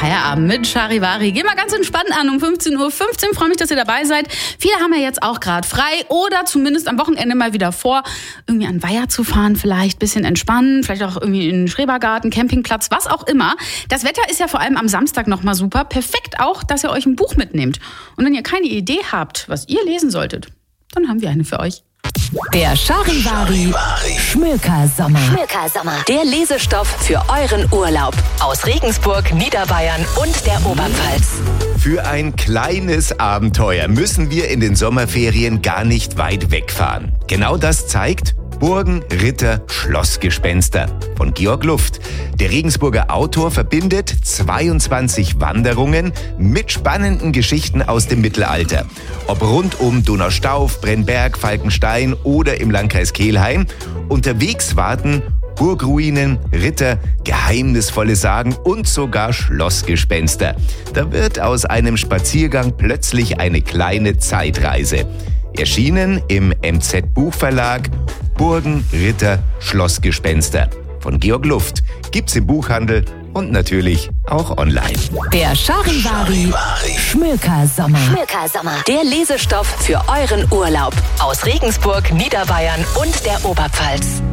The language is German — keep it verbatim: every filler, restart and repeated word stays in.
Feierabend mit Charivari. Geh mal ganz entspannt an um fünfzehn Uhr fünfzehn. Freue mich, dass ihr dabei seid. Viele haben ja jetzt auch gerade frei oder zumindest am Wochenende mal wieder vor, irgendwie an Weiher zu fahren, vielleicht ein bisschen entspannen, vielleicht auch irgendwie in den Schrebergarten, Campingplatz, was auch immer. Das Wetter ist ja vor allem am Samstag nochmal super. Perfekt auch, dass ihr euch ein Buch mitnehmt. Und wenn ihr keine Idee habt, was ihr lesen solltet, dann haben wir eine für euch. Der Charivari Schmökersommer. Schmökersommer. Der Lesestoff für euren Urlaub. Aus Regensburg, Niederbayern und der Oberpfalz. Für ein kleines Abenteuer müssen wir in den Sommerferien gar nicht weit wegfahren. Genau das zeigt Burgen, Ritter, Schlossgespenster von Georg Luft. Der Regensburger Autor verbindet zweiundzwanzig Wanderungen mit spannenden Geschichten aus dem Mittelalter. Ob rund um Donaustauf, Brennberg, Falkenstein oder im Landkreis Kelheim. Unterwegs warten Burgruinen, Ritter, geheimnisvolle Sagen und sogar Schlossgespenster. Da wird aus einem Spaziergang plötzlich eine kleine Zeitreise. Erschienen im M Z-Buchverlag Burgen, Ritter, Schlossgespenster von Georg Luft. Gibt's im Buchhandel und natürlich auch online. Der Charivari Schmökersommer. Schmökersommer. Der Lesestoff für euren Urlaub. Aus Regensburg, Niederbayern und der Oberpfalz.